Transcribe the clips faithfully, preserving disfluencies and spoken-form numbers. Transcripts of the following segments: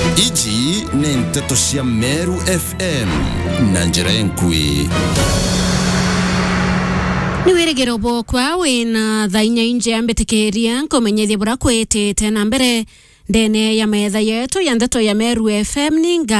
Iji ni Nteto cia Meru F M na njira enkui. Ni wirigiro bokwa wina thainya inje ambetikiria nkomenyethia bura kwitite na mbere ndene ya metha yetu ya Nteto ya Meru F M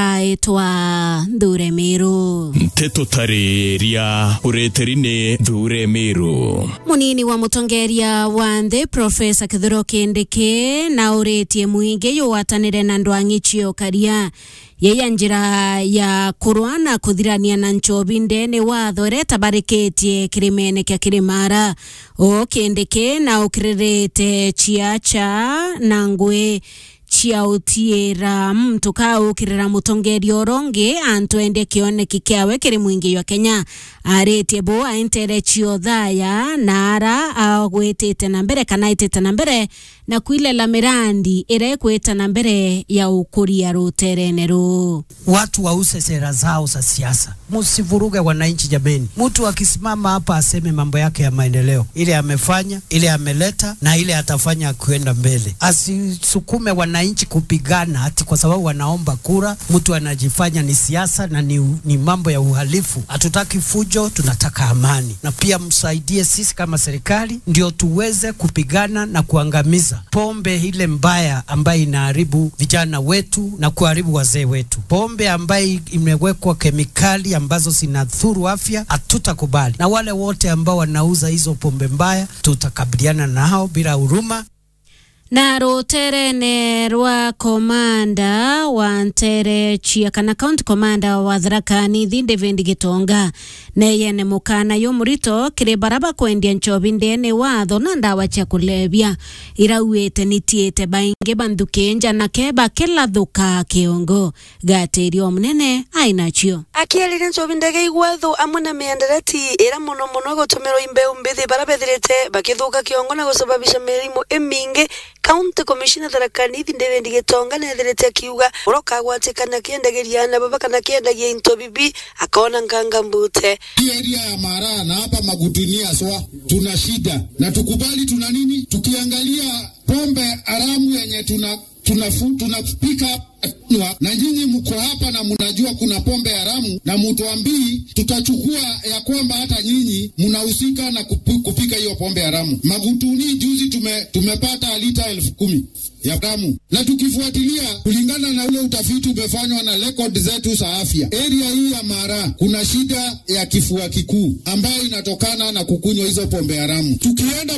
ningaitwa Ndure Miru. Nteto tariria ureterine Ndure Miru. Munini wa mutongeria wa nthi Professor Kithuro Kindiki na uretie muingi yuwatanire na ndwangichio karia yeye njira ya kurwana kuthirania na nchobi ndene watho re tabarikitie kirimene kya Kirimara. O Kindiki na ukirete chiacha na ngwe chia utiera mtu ka ukirira mutongeri oronge antu ende kione kikiawe kiri mwingi wa Kenya arete bo aentere chio thaya nara agwetete na mbere kana itete na mbere na kuilela mirandi ire kweta na mbere ya ukuria ruterenero. Watu wause sera zao za siasa, msivuruge wananchi jameni. Mtu akisimama hapa aseme mambo yake ya maendeleo, ile amefanya, ile ameleta na ile atafanya kuenda mbele. Asisukume wananchi kupigana ati kwa sababu wanaomba kura. Mtu anajifanya ni siasa na ni, ni mambo ya uhalifu. Hatutaki fujo, tunataka amani. Na pia msaidie sisi kama serikali ndio tuweze kupigana na kuangamiza pombe ile mbaya ambayo inaharibu vijana wetu na kuharibu wazee wetu. Pombe ambayo imewekwa kemikali ambazo zinadhuru afya hatutakubali. Na wale wote ambao wanauza hizo pombe mbaya tutakabiliana nao bila huruma. Na ruterene rwa komanda wa Ntere chia kana county commander wa Tharaka Nithi David Gitonga neye ne mukana yo murito kire baraba kwendia nchobi ndene watho na ndawa cia kulebya irauete nitiete bainge bandukenja na keba kila thuka kiongo gaterio mnene ainachio akielira nchobi ndege igwatho amwe na miendereti ira muno muno gutumiro imbeu mbithi barabethirite bakithuka kiongo na gusababisha mirimo eminge. County Commissioner Tharaka Nithi David Gitonga nethirite kiuga uroka gwatikana kiendagiria na baba kana kiendagia into bibi akaona nganga mbute area ya Mara na hapa Magutunia swa tuna shida na tukubali tuna nini. Tukiangalia pombe haramu yenye tuna tunafu tunapika na nyinyi mko hapa na mnajua kuna pombe haramu na mtuambii, tutachukua ya kwamba hata nyinyi mnahusika na kupika hiyo pombe haramu. Magutuni juzi tume, tumepata lita elfu kumi ya damu, na tukifuatilia kulingana na ule utafiti umefanywa na record zetu za afya, area hii ya Mara kuna shida ya kifua kikuu ambayo inatokana na kukunywa hizo pombe haramu. Tukienda